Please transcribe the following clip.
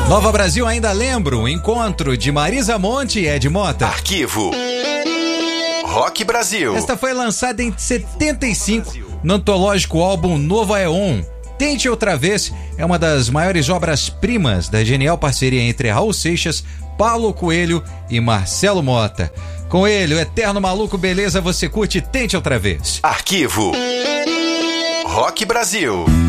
Nova Brasil ainda lembra o encontro de Marisa Monte e Ed Mota. Arquivo Rock Brasil. Esta foi lançada em 75 no antológico álbum Novo Aeon. Tente Outra Vez é uma das maiores obras-primas da genial parceria entre Raul Seixas, Paulo Coelho e Marcelo Mota. Com ele, o eterno maluco beleza, você curte Tente Outra Vez. Arquivo Rock Brasil.